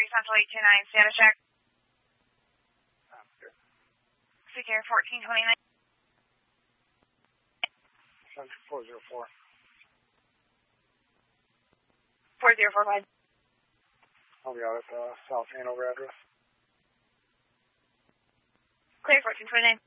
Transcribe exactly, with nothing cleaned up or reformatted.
Central eight two nine, status check. Sounds good. Secure fourteen twenty-nine. Central four zero four. four zero four five. I'll be out at the South Hanover address. Clear fourteen twenty-nine.